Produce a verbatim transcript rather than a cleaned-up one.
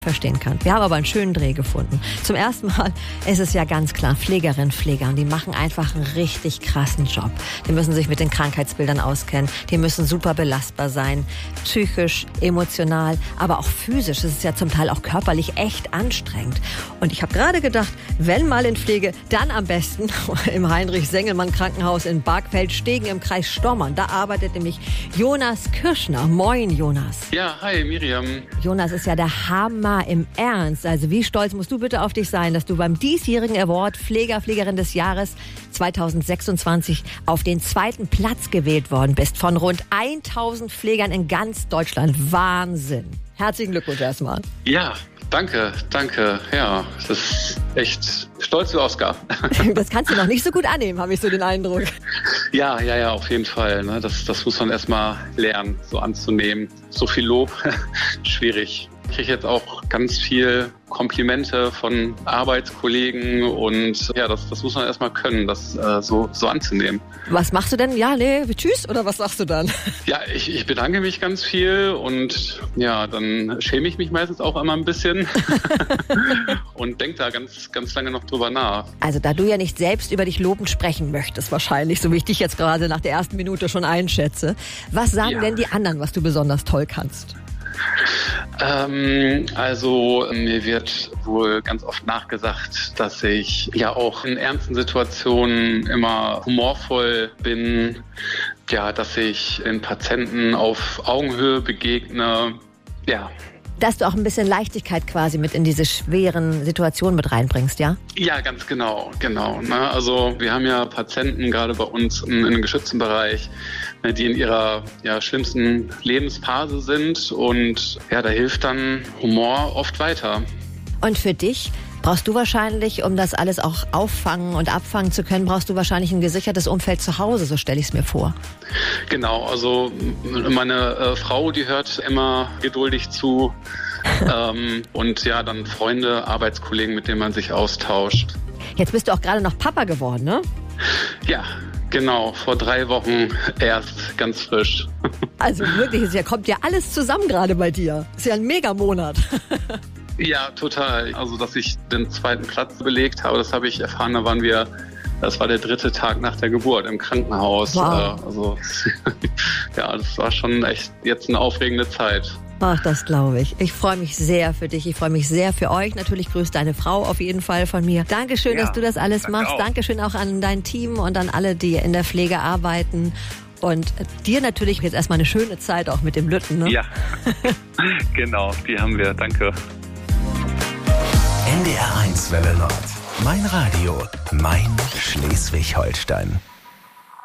verstehen kann. Wir haben aber einen schönen Dreh gefunden. Zum ersten Mal ist es ja ganz klar, Pflegerinnen, Pfleger, und die machen einfach einen richtig krassen Job. Die müssen sich mit den Krankheitsbildern auskennen, die müssen super belastbar sein, psychisch, emotional, aber auch physisch. Es ist ja zum Teil auch körperlich echt anstrengend. Und ich habe gerade gedacht, wenn mal in Pflege, dann am besten im Heinrich-Sengelmann-Krankenhaus in Bargfeld-Stegen im Kreis Stommern. Da arbeitet nämlich Jonas Kirschner. Moin, Jonas. Ja, hi Miriam. Jonas ist ja der Hammer im Ernst. Also wie stolz musst du bitte auf dich sein, dass du beim diesjährigen Award Pfleger, Pflegerin des Jahres zweitausendsechsundzwanzig auf den zweiten Platz gewählt worden bist von rund tausend Pflegern in ganz Deutschland. Wahnsinn. Herzlichen Glückwunsch erstmal. Ja, danke, danke. Ja, das ist echt stolz wie Oscar. Das kannst du noch nicht so gut annehmen, habe ich so den Eindruck. Ja, ja, ja, auf jeden Fall. Ne? Das, das muss man erstmal lernen, so anzunehmen. So viel Lob, schwierig. Ich kriege jetzt auch ganz viel Komplimente von Arbeitskollegen und ja, das, das muss man erstmal können, das äh, so, so anzunehmen. Was machst du denn? Ja, nee, tschüss oder was sagst du dann? Ja, ich, ich bedanke mich ganz viel und ja, dann schäme ich mich meistens auch immer ein bisschen und denke da ganz, ganz lange noch drüber nach. Also da du ja nicht selbst über dich lobend sprechen möchtest wahrscheinlich, so wie ich dich jetzt gerade nach der ersten Minute schon einschätze, was sagen Ja. denn die anderen, was du besonders toll kannst? Ähm, also mir wird wohl ganz oft nachgesagt, dass ich ja auch in ernsten Situationen immer humorvoll bin, ja, dass ich den Patienten auf Augenhöhe begegne, ja. Dass du auch ein bisschen Leichtigkeit quasi mit in diese schweren Situationen mit reinbringst, ja? Ja, ganz genau, genau. Ne? Also wir haben ja Patienten gerade bei uns in, in einem geschützten Bereich, ne, die in ihrer ja, schlimmsten Lebensphase sind und ja, da hilft dann Humor oft weiter. Und für dich brauchst du wahrscheinlich, um das alles auch auffangen und abfangen zu können, brauchst du wahrscheinlich ein gesichertes Umfeld zu Hause, so stelle ich es mir vor. Genau, also meine äh, Frau, die hört immer geduldig zu ähm, und ja, dann Freunde, Arbeitskollegen, mit denen man sich austauscht. Jetzt bist du auch gerade noch Papa geworden, ne? Ja, genau, vor drei Wochen erst, ganz frisch. Also wirklich, es ja- kommt ja alles zusammen gerade bei dir. Ist ja ein Megamonat. Ja, total. Also, dass ich den zweiten Platz belegt habe, das habe ich erfahren, da waren wir, das war der dritte Tag nach der Geburt im Krankenhaus. Wow. Äh, also, ja, das war schon echt jetzt eine aufregende Zeit. Ach, das glaube ich. Ich freue mich sehr für dich. Ich freue mich sehr für euch. Natürlich grüßt deine Frau auf jeden Fall von mir. Dankeschön, Ja, dass du das alles danke machst. auch. Dankeschön auch an dein Team und an alle, die in der Pflege arbeiten. Und dir natürlich jetzt erstmal eine schöne Zeit auch mit dem Lütten, ne? Ja, genau, die haben wir. Danke. N D R eins Welle Nord. Mein Radio, mein Schleswig-Holstein.